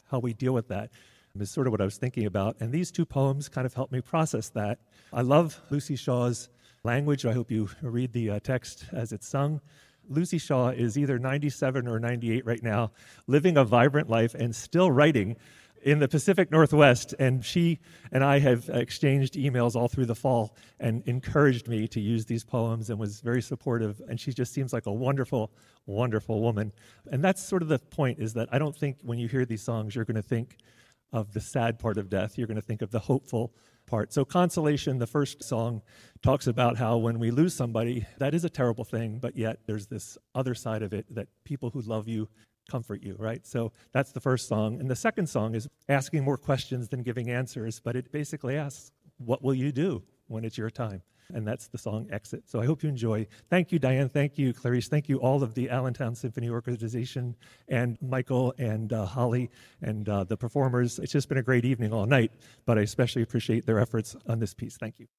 how we deal with that is sort of what I was thinking about. And these two poems kind of help me process that. I love Lucy Shaw's language. I hope you read the text as it's sung. Lucy Shaw is either 97 or 98 right now, living a vibrant life and still writing in the Pacific Northwest. And she and I have exchanged emails all through the fall and encouraged me to use these poems and was very supportive. And she just seems like a wonderful, wonderful woman. And that's sort of the point, is that I don't think when you hear these songs, you're going to think of the sad part of death. You're going to think of the hopeful part. So Consolation, the first song, talks about how when we lose somebody, that is a terrible thing, but yet there's this other side of it, that people who love you comfort you, right? So that's the first song. And the second song is asking more questions than giving answers, but it basically asks, what will you do when it's your time? And that's the song Exit. So I hope you enjoy. Thank you, Diane. Thank you, Clarice. Thank you, all of the Allentown Symphony Organization, and Michael and Holly and the performers. It's just been a great evening all night, but I especially appreciate their efforts on this piece. Thank you.